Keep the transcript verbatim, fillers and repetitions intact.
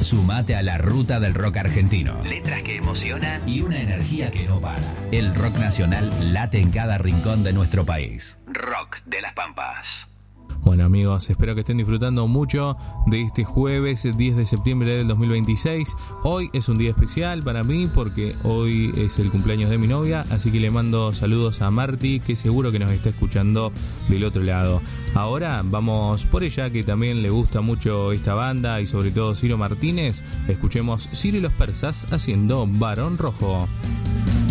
Sumate a la ruta del rock argentino. Letras que emocionan y una energía que no para. El rock nacional late en cada rincón de nuestro país. Rock de las Pampas. Bueno amigos, espero que estén disfrutando mucho de este jueves diez de septiembre del dos mil veintiséis. Hoy es un día especial para mí porque hoy es el cumpleaños de mi novia, así que le mando saludos a Marti, que seguro que nos está escuchando del otro lado. Ahora vamos por ella, que también le gusta mucho esta banda y sobre todo Ciro Martínez. Escuchemos Ciro y los Persas haciendo Barón Rojo.